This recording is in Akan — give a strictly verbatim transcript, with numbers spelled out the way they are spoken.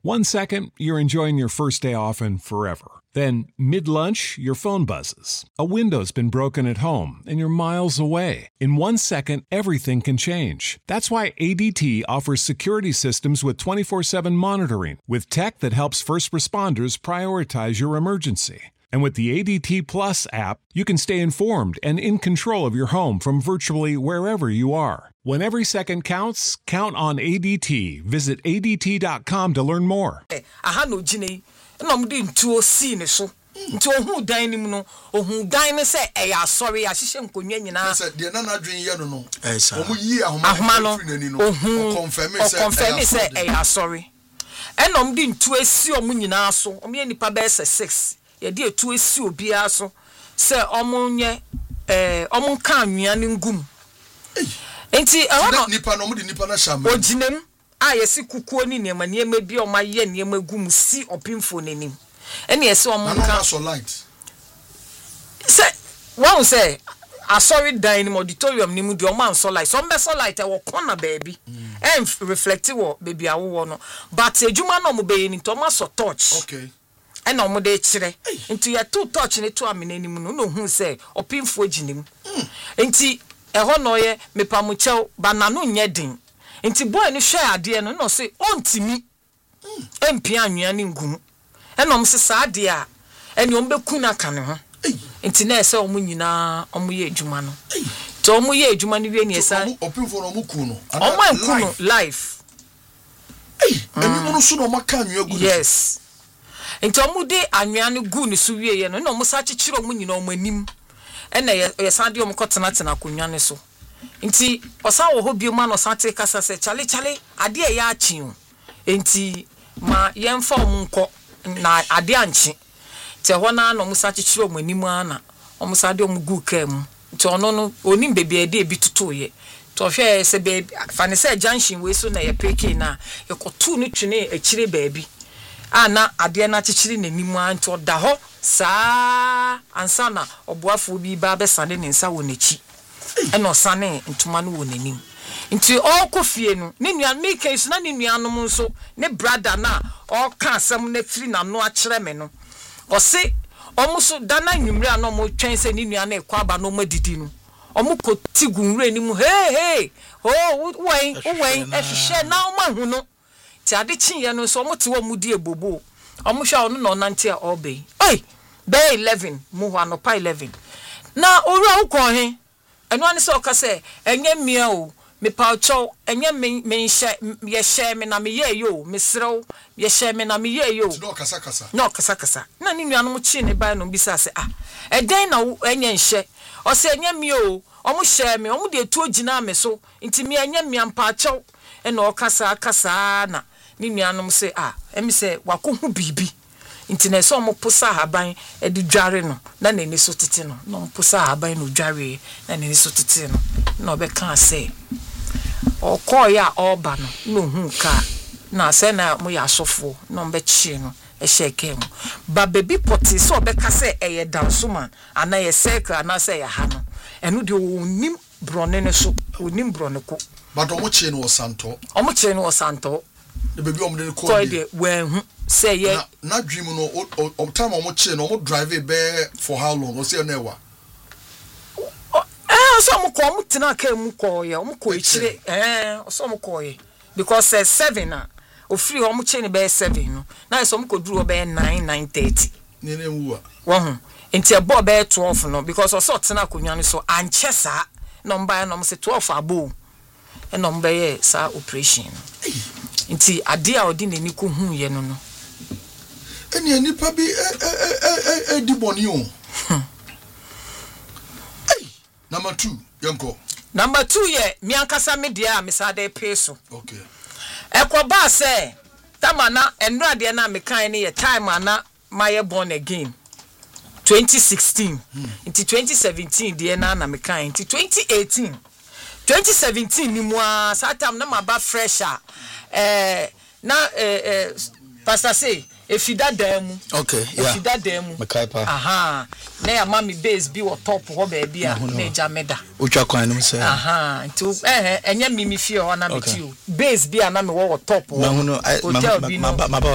One second, you're enjoying your first day off and forever. Then, mid-lunch, your phone buzzes. A window's been broken at home and you're miles away. In one second, everything can change. That's why A D T offers security systems with twenty-four seven monitoring, with tech that helps first responders prioritize your emergency. And with the A D T Plus app, you can stay informed and in control of your home from virtually wherever you are. When every second counts, count on A D T. Visit A D T dot com to learn more. Aha no gine no mde ntuo si ne so nti ohun dan nim no ohun dan ne se e ya sorry ya hihye nkonwa nyina se de na na dwen ye no no omu yi ahoma free nani no confirm se confirm se e ya sorry eno mde ntuo si omu nyina so omu ye nipa be se six ye de etuo esi obi aso se omu nye eh omu ka anwea ne ngum enti e wono nipa no mu de nipa na shama oginem a yesi kukuo ni niema niema bi o ma ye niema gum si opimfo nenim ene yesi o monka so light say one say asori dan ni auditorium ni mu de o man so light so mbe so light e wo corner baby and reflect wo baby awo no but ejuma no mo be ni to ma so touch okay ene o mo de kire nti ya two touch ni to amene ni mu no no hu say opimfo ginim nti e ho no ye mepamuchew banano nye din nti boy ni hwe ade no no say ontimi empia anwea ni ngum enom se saade a ene ombeku na ka ne ho nti na ese omu nyina omu ye adwuma no to omu ye adwuma no wie ni esa opimfo no omuku no omu anku no life eh eni mo so no maka anwea gu yes nti omu de anwea no gu ni so wie ye no na omu sa chichiro omu nyina omu anim ene ye saade omu kotena tena konwa ne so nti osa wo hobie ma no sate kasa se chale chale ade e ya achi o nti ma yemfa omunko na ade anchi te ho na no musa chichiro omanimu ana omusa de omugu kam nti ono no onim bebe ade bi tutoye to hwe se be fane se junction we so na ye peke na ye kotu ni twene akire baabi ana ade na chichiri nanimu anti oda ho saa ansana oboafo bi ba be sane ne nsa wo nachi eno sane ntuma no wonanim nti okofie no ne nua make is na ne nua no nso ne brother na o ka asem na firi na no a kire me no o se omuso dana nwumre na mo twen se ne nua na ekwa aba no madidi no omu koti gunre ni mu hey hey oh wen wen ehhye na o mahu no ti ade chinye no so omu te wo mu di ebobo omu hwa ono no nante a obey oi be eleven mu hwa no pa eleven na owura ukọ he eno ani se o ka se enye mia o me pa cho enye me me ye share me na me ye yo me srew ye share me na me ye yo no kasa kasa no kasa kasa na ni nua no chi ne ba no bisa se ah e den na enye nhye o se enye mi o omu share me omu de tu ogina me so nti me enye mi ampa cho e na o kasa kasa na ni nua no se ah emi se wakohu bibi nti na so omu posa haban e di dware no na na ni so tete no na omu posa haban no dware na na ni so tete no na obe kan se okoya oba no no hu ka na se na mo ya sofo no mbe chi no e sheke mu ba baby poti so be ka se e ye danso man ana ye circle ana se ye ha no enu de onim brone ne so onim brone ko but omo chi no santo omo chi no santo the baby omo de ko ko de we hu se ye na dream no o time omo chi no omo drive be for how long o se na ewa eh so mo ko mo tina ka mu ko ye mo ko echire eh so mo ko ye because uh, seven na o free o mo che ni be seven no na so mo ko duro be nine nine thirty ni na mu wa wo hu enti e bo be twelve no because o so tina konwa no so anche sa no mba no mo se twelve abo e no mba ye sa operation enti ade a odi nani ko hu ye no no eni anipa bi e e e di boni o number two yanko number two ye mi ankasa me dia me sa de peso okay ekoba se tamana enra de na me kan ne ye time ana my born again twenty sixteen hmm. Into twenty seventeen de na na me kan into twenty eighteen twenty seventeen ni mo sa tam na maba fresher eh na eh, eh pastor say efida demu okay yeah efida demu makaipa aha na ya mami base bi wo top ho ba bia na eja meda utwa kwan no say aha nti eh enya mimi fie ho na me ti o base bi ana me wo top ho hotel bi no